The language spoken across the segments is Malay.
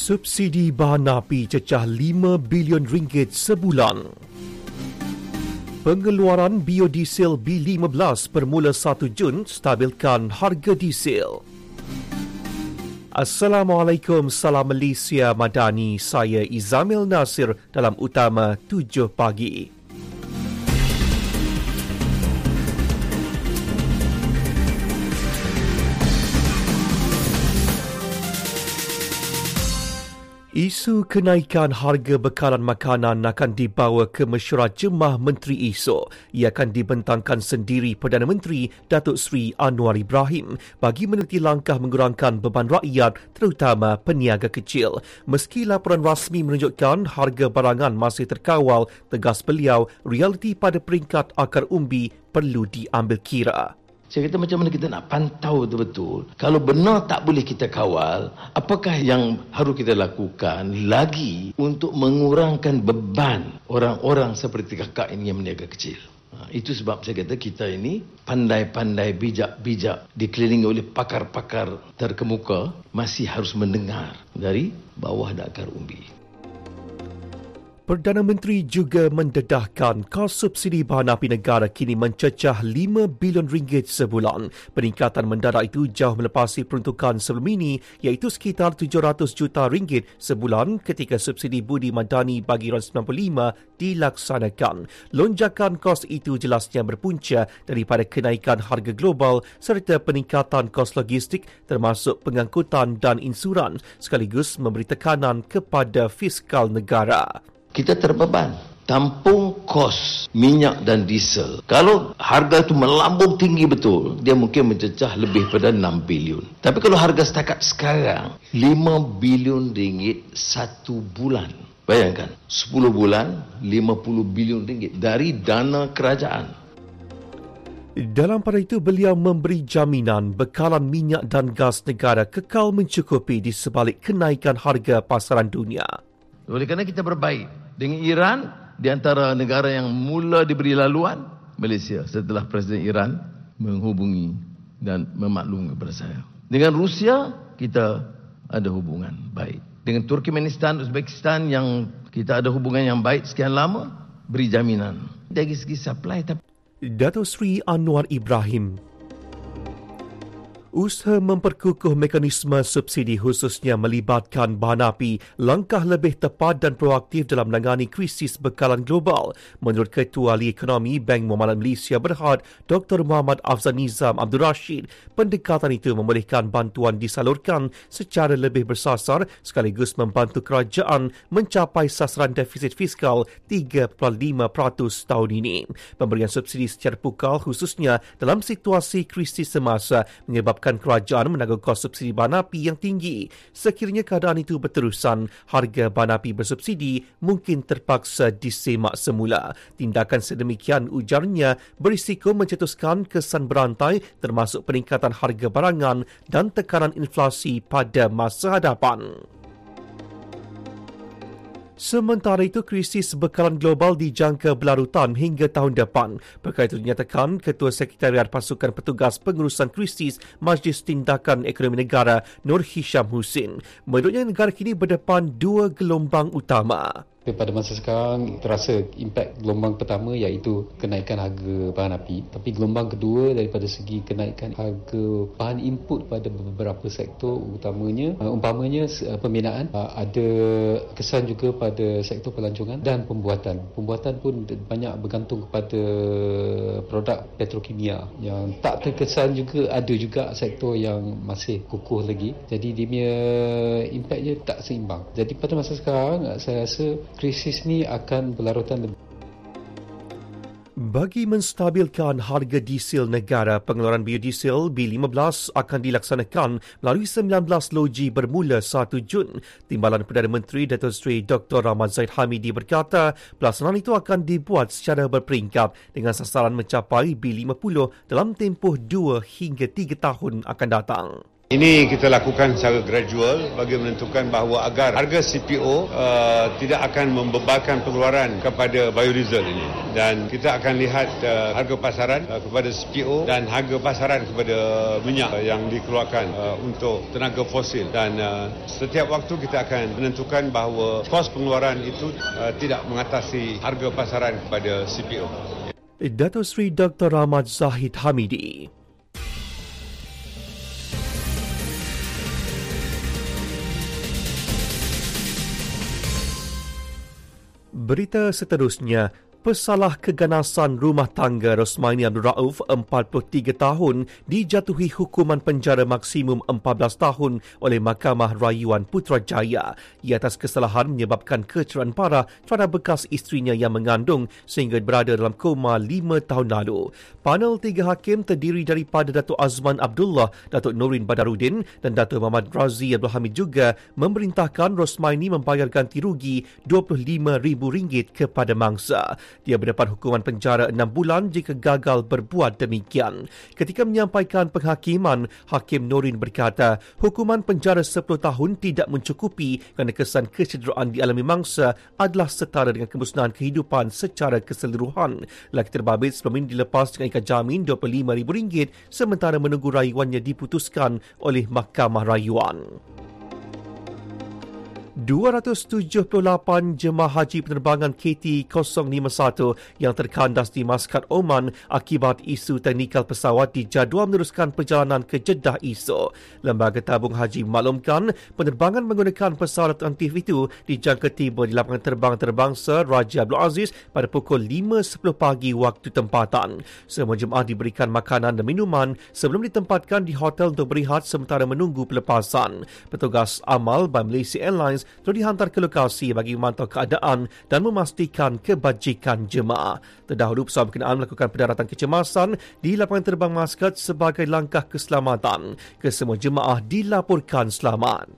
Subsidi bahan api cecah RM5 bilion sebulan. Pengeluaran biodiesel B15 bermula 1 Jun stabilkan harga diesel. Assalamualaikum, salam Malaysia Madani. Saya Izamil Nasir dalam Utama 7 pagi. Isu kenaikan harga bekalan makanan akan dibawa ke mesyuarat Jemaah Menteri esok. Ia akan dibentangkan sendiri Perdana Menteri Datuk Seri Anwar Ibrahim bagi meneliti langkah mengurangkan beban rakyat terutama peniaga kecil. Meski laporan rasmi menunjukkan harga barangan masih terkawal, tegas beliau, realiti pada peringkat akar umbi perlu diambil kira. Saya kata macam mana kita nak pantau betul-betul. Kalau benar tak boleh kita kawal, apakah yang harus kita lakukan lagi untuk mengurangkan beban orang-orang seperti kakak ini yang meniaga kecil. Itu sebab saya kata kita ini pandai-pandai, bijak-bijak, dikelilingi oleh pakar-pakar terkemuka, masih harus mendengar dari bawah dan akar umbi. Perdana Menteri juga mendedahkan kos subsidi bahan api negara kini mencecah RM5 bilion sebulan. Peningkatan mendadak itu jauh melepasi peruntukan sebelum ini iaitu sekitar RM700 juta sebulan ketika subsidi budi madani bagi RON 95 dilaksanakan. Lonjakan kos itu jelasnya berpunca daripada kenaikan harga global serta peningkatan kos logistik termasuk pengangkutan dan insuran sekaligus memberi tekanan kepada fiskal negara. Kita terbeban tampung kos minyak dan diesel. Kalau harga itu melambung tinggi betul, dia mungkin mencecah lebih pada 6 bilion. Tapi kalau harga setakat sekarang, RM5 bilion satu bulan. Bayangkan, 10 bulan, RM50 bilion dari dana kerajaan. Dalam pada itu, beliau memberi jaminan bekalan minyak dan gas negara kekal mencukupi di sebalik kenaikan harga pasaran dunia. Oleh kerana kita berbaik dengan Iran, di antara negara yang mula diberi laluan, Malaysia setelah Presiden Iran menghubungi dan memaklumi kepada saya. Dengan Rusia, kita ada hubungan baik. Dengan Turkmenistan, Uzbekistan yang kita ada hubungan yang baik sekian lama, beri jaminan. Dari segi supply. Datuk Seri Anwar Ibrahim. Usaha memperkukuh mekanisme subsidi khususnya melibatkan bahan api langkah lebih tepat dan proaktif dalam menangani krisis bekalan global. Menurut Ketua Ahli Ekonomi Bank Muamalat Malaysia Berhad, Dr. Muhammad Afzal Nizam Abdul Rashid, pendekatan itu membolehkan bantuan disalurkan secara lebih bersasar sekaligus membantu kerajaan mencapai sasaran defisit fiskal 3.5% tahun ini. Pemberian subsidi secara pukal khususnya dalam situasi krisis semasa menyebabkan kerajaan menanggung kos subsidi bahan api yang tinggi. Sekiranya keadaan itu berterusan, harga bahan api bersubsidi mungkin terpaksa disemak semula. Tindakan sedemikian, ujarnya, berisiko mencetuskan kesan berantai termasuk peningkatan harga barangan dan tekanan inflasi pada masa hadapan. Sementara itu, krisis bekalan global dijangka berlarutan hingga tahun depan. Perkara itu dinyatakan Ketua Sekretariat Pasukan Petugas Pengurusan Krisis Majlis Tindakan Ekonomi Negara Nur Hisham Husin. Menurutnya, negara kini berdepan 2 gelombang utama. Pada masa sekarang terasa impak gelombang pertama iaitu kenaikan harga bahan api, tapi gelombang kedua daripada segi kenaikan harga bahan input pada beberapa sektor utamanya pembinaan, ada kesan juga pada sektor pelancongan dan pembuatan pun banyak bergantung kepada produk petrokimia yang tak terkesan juga, ada juga sektor yang masih kukuh lagi, jadi dia punya impaknya tak seimbang. Jadi pada masa sekarang saya rasa krisis ni akan berlarutan lebih. Bagi menstabilkan harga diesel negara, pengeluaran biodiesel B15 akan dilaksanakan melalui 19 loji bermula 1 Jun. Timbalan Perdana Menteri Datuk Seri Dr. Rahman Zaid Hamidi berkata, pelaksanaan itu akan dibuat secara berperingkat dengan sasaran mencapai B50 dalam tempoh 2 hingga 3 tahun akan datang. Ini kita lakukan secara gradual bagi menentukan bahawa agar harga CPO tidak akan membebankan pengeluaran kepada biodiesel ini. Dan kita akan lihat harga pasaran kepada CPO dan harga pasaran kepada minyak yang dikeluarkan untuk tenaga fosil. Dan setiap waktu kita akan menentukan bahawa kos pengeluaran itu tidak mengatasi harga pasaran kepada CPO. Dato' Sri Dr. Ahmad Zahid Hamidi. Berita seterusnya, pesalah keganasan rumah tangga Rosmaini Abdul Rauf, 43 tahun, dijatuhi hukuman penjara maksimum 14 tahun oleh Mahkamah Rayuan Putrajaya. Ia atas kesalahan menyebabkan kecederaan parah terhadap bekas isterinya yang mengandung sehingga berada dalam koma 5 tahun lalu. Panel 3 hakim terdiri daripada Datuk Azman Abdullah, Datuk Nurin Badarudin dan Datuk Muhammad Razi Abdul Hamid juga memerintahkan Rosmaini membayar ganti rugi RM25,000 kepada mangsa. Dia mendapat hukuman penjara 6 bulan jika gagal berbuat demikian. Ketika menyampaikan penghakiman, Hakim Nurin berkata, hukuman penjara 10 tahun tidak mencukupi kerana kesan kecederaan dialami mangsa adalah setara dengan kemusnahan kehidupan secara keseluruhan. Lelaki terbabit sebelum ini dilepas dengan ikat jamin RM25,000 sementara menunggu rayuannya diputuskan oleh Mahkamah Rayuan. 278 jemaah haji penerbangan KT-051 yang terkandas di Maskat Oman akibat isu teknikal pesawat dijadual meneruskan perjalanan ke Jeddah esok. Lembaga Tabung Haji memaklumkan penerbangan menggunakan pesawat alternatif itu dijangka tiba di lapangan terbang antarabangsa Raja Abdul Aziz pada pukul 5.10 pagi waktu tempatan. Semua jemaah diberikan makanan dan minuman sebelum ditempatkan di hotel untuk berehat sementara menunggu pelepasan. Petugas amal by Malaysia Airlines terus dihantar ke lokasi bagi memantau keadaan dan memastikan kebajikan jemaah. Terdahulu pesawat berkenaan melakukan pendaratan kecemasan di lapangan terbang Maskat sebagai langkah keselamatan. Kesemua jemaah dilaporkan selamat.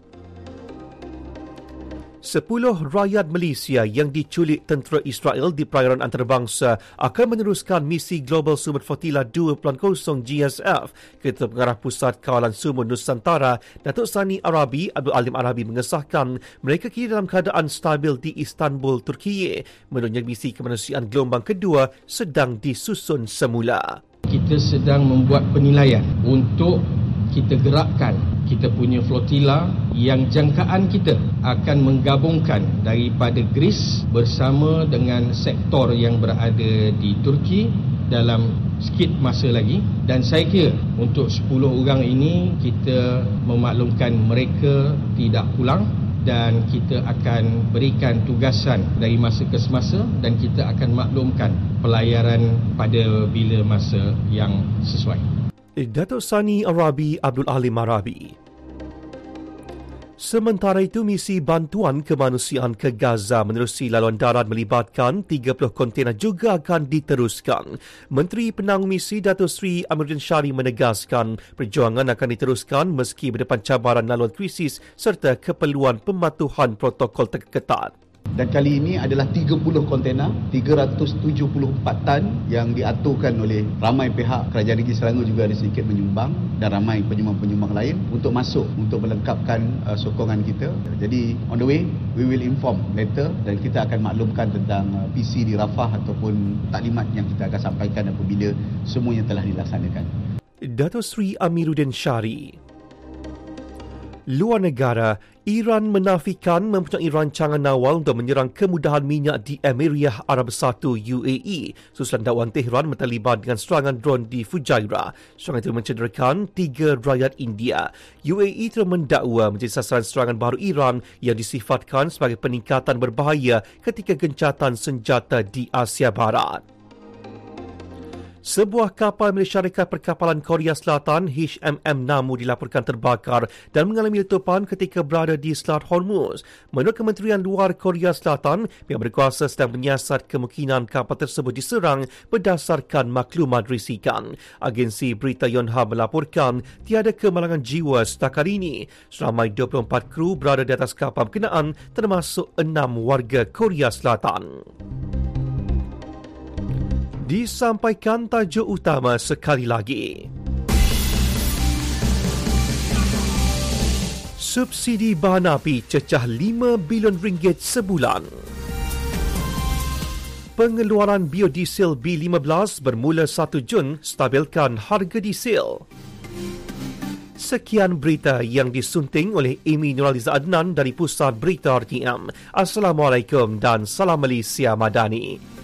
10 rakyat Malaysia yang diculik tentera Israel di perairan antarabangsa akan meneruskan misi Global Sumber Flotilla 2.0 GSF. Ketua Pengarah Pusat Kawalan Sumur Nusantara, Datuk Sani Arabi Abdul Alim Arabi mengesahkan mereka kini dalam keadaan stabil di Istanbul, Turki. Menurutnya, misi kemanusiaan gelombang kedua sedang disusun semula. Kita sedang membuat penilaian untuk kita gerakkan kita punya flotila yang jangkaan kita akan menggabungkan daripada Greece bersama dengan sektor yang berada di Turki dalam sikit masa lagi. Dan saya kira untuk 10 orang ini kita memaklumkan mereka tidak pulang dan kita akan berikan tugasan dari masa ke semasa dan kita akan maklumkan pelayaran pada bila masa yang sesuai. Datuk Sani Arabi Abdul Alim Arabi. Sementara itu, misi bantuan kemanusiaan ke Gaza menerusi laluan darat melibatkan 30 kontena juga akan diteruskan. Menteri Penanggung Misi Datuk Sri Amiruddin Syari menegaskan perjuangan akan diteruskan meski berdepan cabaran laluan krisis serta keperluan pematuhan protokol terketat. Dan kali ini adalah 30 kontena, 374 tan yang diaturkan oleh ramai pihak. Kerajaan Negeri Selangor juga ada sedikit menyumbang dan ramai penyumbang-penyumbang lain untuk masuk untuk melengkapkan sokongan kita. Jadi on the way, we will inform later dan kita akan maklumkan tentang PC di Rafah ataupun taklimat yang kita akan sampaikan apabila semuanya telah dilaksanakan. Datuk Sri Amiruddin Syari. Luar negara, Iran menafikan mempunyai rancangan awal untuk menyerang kemudahan minyak di Emiriyah Arab Bersatu UAE. Susulan dakwaan Tehran terlibat dengan serangan drone di Fujairah. Serangan itu mencederakan 3 rakyat India. UAE telah mendakwa menjadi sasaran serangan baru Iran yang disifatkan sebagai peningkatan berbahaya ketika gencatan senjata di Asia Barat. Sebuah kapal milik syarikat perkapalan Korea Selatan HMM Namu dilaporkan terbakar dan mengalami letupan ketika berada di Selat Hormuz. Menurut Kementerian Luar Korea Selatan, pihak berkuasa sedang menyiasat kemungkinan kapal tersebut diserang berdasarkan maklumat risikan. Agensi berita Yonhap melaporkan tiada kemalangan jiwa setakat ini. Seramai 24 kru berada di atas kapal berkenaan termasuk 6 warga Korea Selatan. Disampaikan tajuk utama sekali lagi. Subsidi bahan api cecah RM5 bilion sebulan. Pengeluaran biodiesel B15 bermula 1 Jun stabilkan harga diesel. Sekian berita yang disunting oleh Amy Nuraliza Adnan dari Pusat Berita RTM. Assalamualaikum dan salam Malaysia Madani.